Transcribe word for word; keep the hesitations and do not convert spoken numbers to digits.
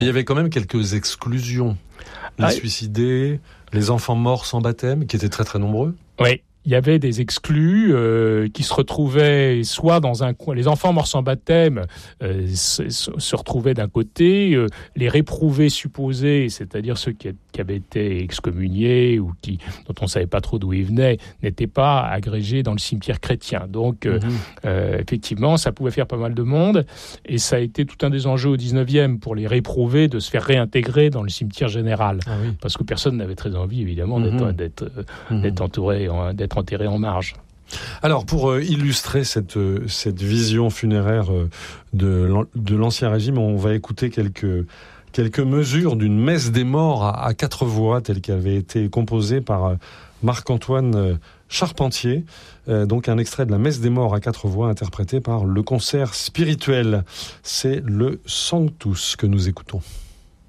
Il y avait quand même quelques exclusions. Les ah, suicidés, les enfants morts sans baptême, qui étaient très très nombreux. Oui. Il y avait des exclus euh, qui se retrouvaient soit dans un coin, les enfants morts sans baptême euh, se, se retrouvaient d'un côté, euh, les réprouvés supposés, c'est-à-dire ceux qui, qui avaient été excommuniés ou qui, dont on ne savait pas trop d'où ils venaient, n'étaient pas agrégés dans le cimetière chrétien. Donc, euh, mmh. euh, effectivement, ça pouvait faire pas mal de monde, et ça a été tout un des enjeux au dix-neuvième pour les réprouvés de se faire réintégrer dans le cimetière général, ah oui. parce que personne n'avait très envie, évidemment, mmh. d'être, d'être, mmh. d'être entouré, d'être enterré en marge. Alors, pour euh, illustrer cette, euh, cette vision funéraire euh, de, de l'Ancien Régime, on va écouter quelques, quelques mesures d'une messe des morts à, à quatre voix, telle qu'elle avait été composée par euh, Marc-Antoine euh, Charpentier. Euh, donc un extrait de la messe des morts à quatre voix interprété par le concert spirituel. C'est le Sanctus que nous écoutons.